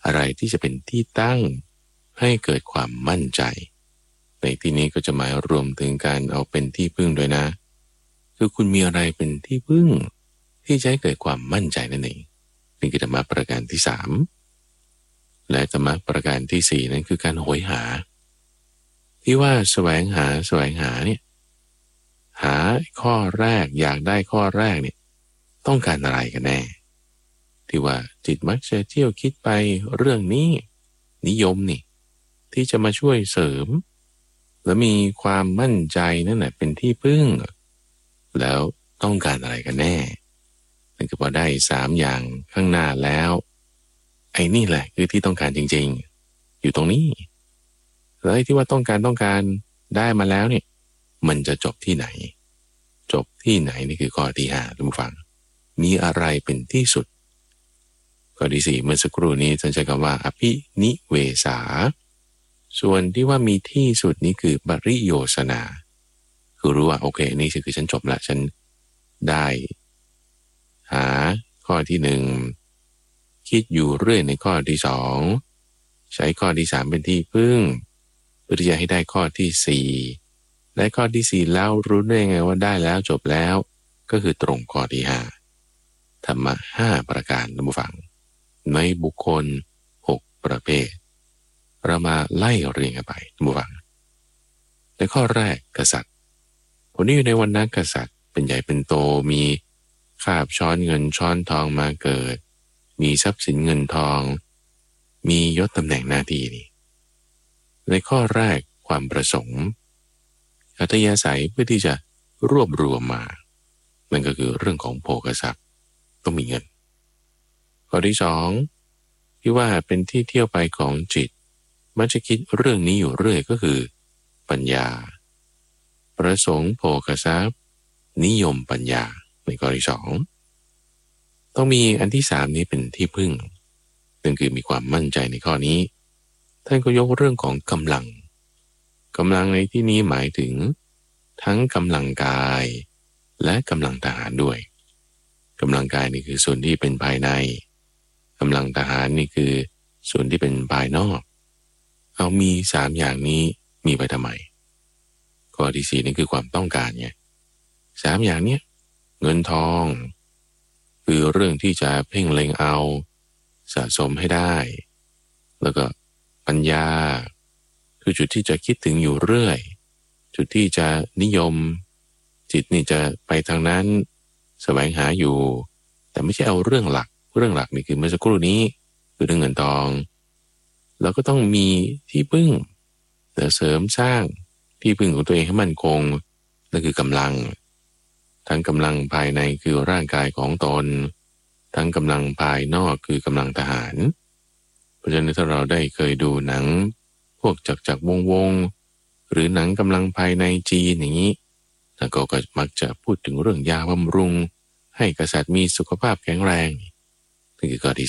อะไรที่จะเป็นที่ตั้งให้เกิดความมั่นใจในที่นี้ก็จะหมายรวมถึงการเอาเป็นที่พึ่งด้วยนะคือคุณมีอะไรเป็นที่พึ่งที่จะให้เกิดความมั่นใจนั่นเองนี่คือธรรมะประการที่3และธรรมะประการที่4นั้นคือการโหยหาที่ว่าแสวงหาเนี่ยหาข้อแรกอยากได้ข้อแรกเนี่ยต้องการอะไรกันแน่ที่ว่าจิตมักจะเที่ยวคิดไปเรื่องนี้นิยมนี่ที่จะมาช่วยเสริมและมีความมั่นใจนั่นแหละเป็นที่พึ่งแล้วต้องการอะไรกันแน่นั่นคือพอได้3อย่างข้างหน้าแล้วไอ้นี่แหละคือที่ต้องการจริงๆอยู่ตรงนี้แล้วไอ้ที่ว่าต้องการได้มาแล้วเนี่ยมันจะจบที่ไหนนี่คือข้อที่5ท่านผู้ฟังมีอะไรเป็นที่สุดข้อที่4เมื่อสักครู่นี้ท่านใช้คำว่าอภินิเวสาส่วนที่ว่ามีที่สุดนี้คือปริโยสนาคือรู้ว่าโอเคนี่คือฉันจบละฉันได้หาข้อที่1คิดอยู่เรื่อยในข้อที่2ใช้ข้อที่3เป็นที่พึ่งเพื่อที่จะให้ได้ข้อที่4ได้ข้อที่4แล้วรู้ได้ไงว่าได้แล้วจบแล้วก็คือตรงข้อที่5ธรรมะ5ประการท่านผู้ฟังในบุคคล6ประเภทเรามาไล่เรียงกันไปท่านผู้ฟังในข้อแรกกษัตริย์คนที่อยู่ในวรรณะกษัตริย์เป็นใหญ่เป็นโตมีคาบช้อนเงินช้อนทองมาเกิดมีทรัพย์สินเงินทองมียศตำแหน่งหน้าที่นี่ในข้อแรกความประสงค์อัธยาศัยเพื่อที่จะรวบรวมมานั่นก็คือเรื่องของโภคทรัพย์ต้องมีเงินข้อที่2ที่ว่าเป็นที่เที่ยวไปของจิตมันจะคิดเรื่องนี้อยู่เรื่อยก็คือปัญญาประสงค์โภคทรัพย์นิยมปัญญาในข้อที่2ต้องมีอันที่3นี้เป็นที่พึ่งนั่นคือมีความมั่นใจในข้อนี้ท่านก็ยกเรื่องของกำลังในที่นี้หมายถึงทั้งกำลังกายและกำลังทหารด้วยกำลังกายนี่คือส่วนที่เป็นภายในกำลังทหารนี่คือส่วนที่เป็นภายนอกเอามี3อย่างนี้มีไปทำไมข้อที่4นี่คือความต้องการไง3อย่างเนี้ยเงินทองคือเรื่องที่จะเพ่งเล็งเอาสะสมให้ได้แล้วก็ปัญญาคือจุดที่จะคิดถึงอยู่เรื่อยจุดที่จะนิยมจิตนี่จะไปทางนั้นแสวงหาอยู่แต่ไม่ใช่เอาเรื่องหลักนี่คือเมื่อสักครู่นี้คือเรื่องเงินทองแล้วก็ต้องมีที่พึ่งเสริมสร้างที่พึ่งของตัวเองให้มั่นคงนั่นคือกำลังทั้งกำลังภายในคือร่างกายของตนทั้งกำลังภายนอกคือกำลังทหารเพราะฉะนั้นถ้าเราได้เคยดูหนังพวกจักรวงหรือหนังกำลังภายในจีนอย่างนี้แล้วก็มักจะพูดถึงเรื่องยาบำรุงให้กษัตริย์มีสุขภาพแข็งแรงนี่คือข้อที่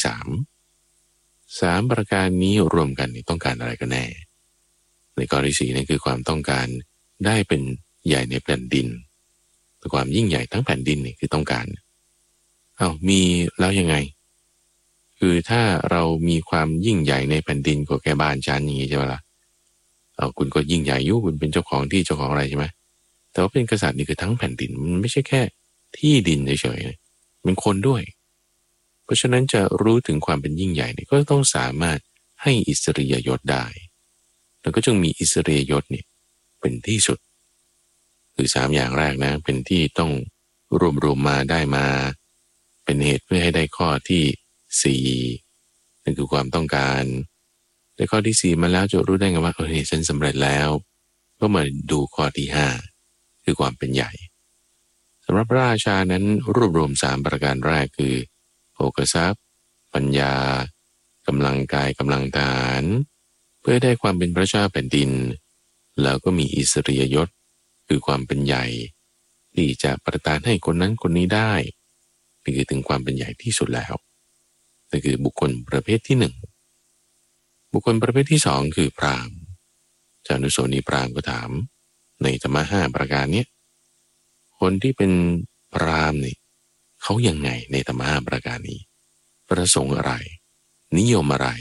3ประการนี้รวมกันต้องการอะไรกันแน่ในข้อที่4นี่คือความต้องการได้เป็นใหญ่ในแผ่นดินแต่ความยิ่งใหญ่ทั้งแผ่นดินนี่คือต้องการมีแล้วยังไงคือถ้าเรามีความยิ่งใหญ่ในแผ่นดินกว่าแค่บ้านชั้นอย่างนี้ใช่ไหมล่ะคุณก็ยิ่งใหญ่อยู่คุณเป็นเจ้าของที่เจ้าของอะไรใช่ไหมแต่ว่าเป็นกษัตริย์นี่คือทั้งแผ่นดินมันไม่ใช่แค่ที่ดินเฉยๆเป็นคนด้วยเพราะฉะนั้นจะรู้ถึงความเป็นยิ่งใหญ่นี่ก็ต้องสามารถให้อิสริยยศได้แล้วก็จึงมีอิสริยยศเนี่ยเป็นที่สุดคือ3อย่างแรกนะเป็นที่ต้องรวมมาได้มาเป็นเหตุเพื่อให้ได้ข้อที่4นั่นคือความต้องการได้ข้อที่4มาแล้วจะรู้ได้ไงว่าฉันสำเร็จแล้วก็มาดูข้อที่5คือความเป็นใหญ่สำหรับพระราชานั้นรวบรวม3ประการแรกคือโภคทรัพย์ปัญญากำลังกายกำลังทหารเพื่อได้ความเป็นพระเจ้าแผ่นดินแล้วก็มีอิสริยยศคือความเป็นใหญ่ที่จะประทานให้คนนั้นคนนี้ได้นี่คือถึงความเป็นใหญ่ที่สุดแล้วนั่นคือบุคคลประเภทที่1บุคคลประเภทที่2คือพราหมณ์เจ้าอนุโสนีพราหมณ์ก็ถามในธรรมะ5ประการนี้คนที่เป็นพราหมณ์นี่เขายังไงในธรรมะ5ประการนี้ประสงค์อะไรนิยมอะไร